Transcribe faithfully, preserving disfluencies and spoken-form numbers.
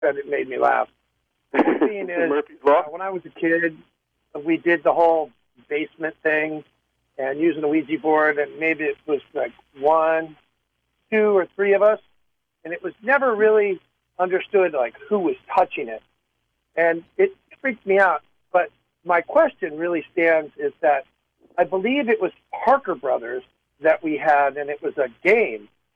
and it made me laugh. The scene is, Murphy's Law? uh, when I was a kid, we did the whole basement thing and using a Ouija board, and maybe it was like one, two, or three of us, and it was never really understood like who was touching it, and it freaked me out. But my question really stands is that I believe it was Parker Brothers that we had, and it was a game,